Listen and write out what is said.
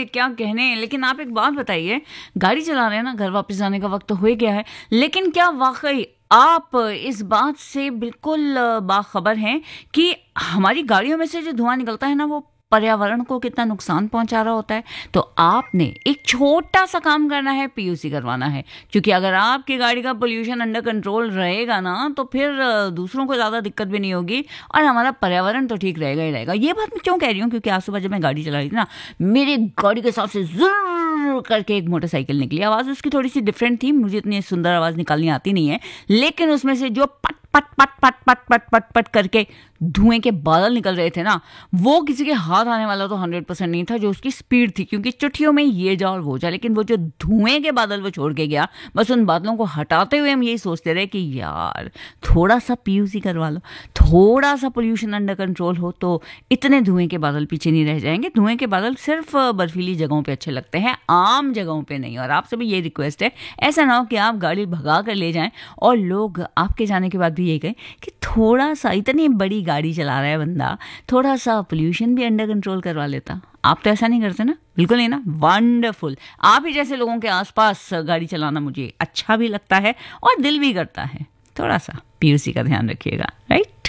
क्या कहने। लेकिन आप एक बात बताइए, गाड़ी चला रहे हैं ना, घर वापस जाने का वक्त तो हो ही गया है, लेकिन क्या वाकई आप इस बात से बिल्कुल बाखबर हैं कि हमारी गाड़ियों में से जो धुआं निकलता है ना, वो पर्यावरण को कितना नुकसान पहुंचा रहा होता है? तो आपने एक छोटा सा काम करना है, पीयूसी करवाना है। क्योंकि अगर आपकी गाड़ी का पोल्यूशन अंडर कंट्रोल रहेगा ना, तो फिर दूसरों को ज़्यादा दिक्कत भी नहीं होगी और हमारा पर्यावरण तो ठीक रहेगा ही रहेगा। ये बात मैं क्यों कह रही हूँ, क्योंकि आज सुबह जब मैं गाड़ी चला रही थी ना, मेरी गाड़ी के साथ से जुर्र करके एक मोटरसाइकिल निकली। आवाज़ उसकी थोड़ी सी डिफरेंट थी, मुझे इतनी सुंदर आवाज़ निकालनी आती नहीं है, लेकिन उसमें से जो पट पट पट पट पट पट पट पट करके धुएं के बादल निकल रहे थे ना, वो किसी के हाथ आने वाला तो 100% नहीं था, जो उसकी स्पीड थी। क्योंकि चिट्ठियों में ये जा और वो जा, लेकिन वो जो धुएं के बादल वो छोड़ के गया, बस उन बादलों को हटाते हुए हम यही सोचते रहे कि यार थोड़ा सा पीयूसी करवा लो, थोड़ा सा पोल्यूशन अंडर कंट्रोल हो, तो इतने धुएं के बादल पीछे नहीं रह जाएंगे। धुएं के बादल सिर्फ बर्फीली जगहों पे अच्छे लगते हैं, आम जगहों पे नहीं। और आपसे भी ये रिक्वेस्ट है, ऐसा ना हो कि आप गाड़ी भगा कर ले जाएं और लोग आपके जाने के बाद भी यही कहें कि थोड़ा सा, इतनी बड़ी गाड़ी चला रहा है बंदा, थोड़ा सा पोल्यूशन भी अंडर कंट्रोल करवा लेता। आप तो ऐसा नहीं करते ना, बिल्कुल नहीं ना। वंडरफुल। आप ही जैसे लोगों के आसपास गाड़ी चलाना मुझे अच्छा भी लगता है और दिल भी करता है। थोड़ा सा पीयूसी का ध्यान रखिएगा, राइट।